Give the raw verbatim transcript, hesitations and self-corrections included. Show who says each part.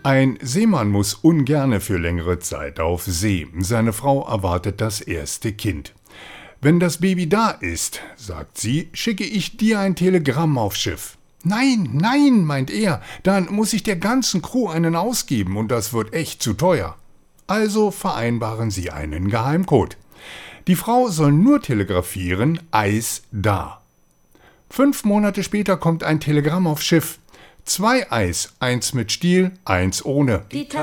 Speaker 1: Ein Seemann muss ungerne für längere Zeit auf See. Seine Frau erwartet das erste Kind. »Wenn das Baby da ist«, sagt sie, »schicke ich dir ein Telegramm aufs Schiff.« »Nein, nein«, meint er, »dann muss ich der ganzen Crew einen ausgeben und das wird echt zu teuer.« Also vereinbaren sie einen Geheimcode. Die Frau soll nur telegrafieren, Eis da. Fünf Monate später kommt ein Telegramm aufs Schiff. Zwei Eis, eins mit Stiel, eins ohne.
Speaker 2: Die